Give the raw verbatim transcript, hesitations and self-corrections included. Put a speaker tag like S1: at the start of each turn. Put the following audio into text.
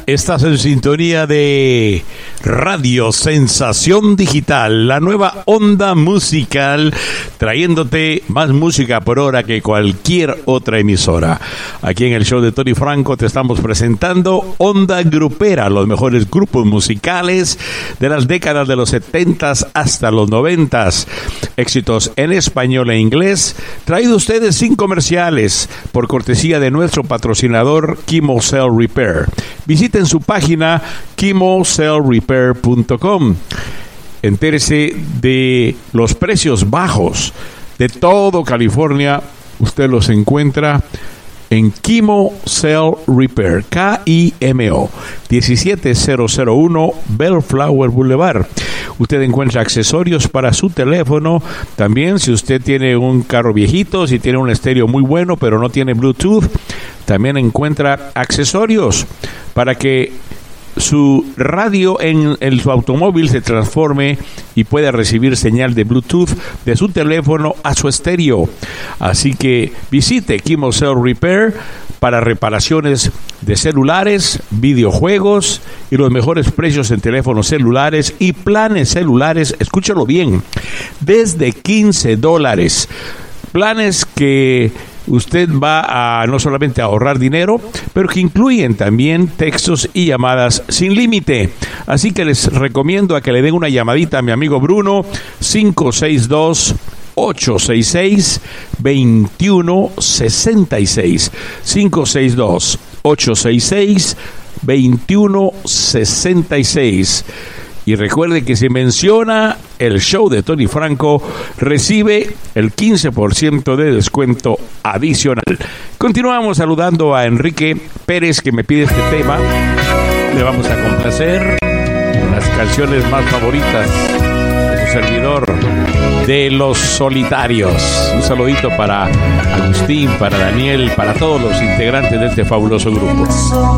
S1: Estás en sintonía de Radio Sensación Digital, la nueva onda musical, trayéndote más música por hora que cualquier otra emisora. Aquí en el show de Tony Franco te estamos presentando Onda Grupera, los mejores grupos musicales de las décadas de los setentas hasta los noventas. Éxitos en español e inglés, traído ustedes sin comerciales, por cortesía de nuestro patrocinador Kimo Cell Repair. Visiten su página kimo cell repair punto com. Entérese de los precios bajos de todo California. Usted los encuentra en Kimo Cell Repair, K I M O, diecisiete mil uno Bellflower Boulevard. Usted encuentra accesorios para su teléfono. También, si usted tiene un carro viejito, si tiene un estéreo muy bueno pero no tiene Bluetooth, también encuentra accesorios para que su radio en, en su automóvil se transforme y pueda recibir señal de Bluetooth de su teléfono a su estéreo. Así que visite Kimo Cell Repair para reparaciones de celulares, videojuegos y los mejores precios en teléfonos celulares y planes celulares. Escúchalo bien, desde quince dólares. Planes que usted va a no solamente a ahorrar dinero, pero que incluyen también textos y llamadas sin límite. Así que les recomiendo a que le den una llamadita a mi amigo Bruno, cinco seis dos, ocho seis seis, dos uno seis seis, cinco seis dos, ocho seis seis, dos uno seis seis. Y recuerde que si menciona el show de Tony Franco, recibe el quince por ciento de descuento adicional. Continuamos saludando a Enrique Pérez, que me pide este tema. Le vamos a complacer las canciones más favoritas de su servidor, de Los Solitarios. Un saludito para Agustín, para Daniel, para todos los integrantes de este fabuloso grupo.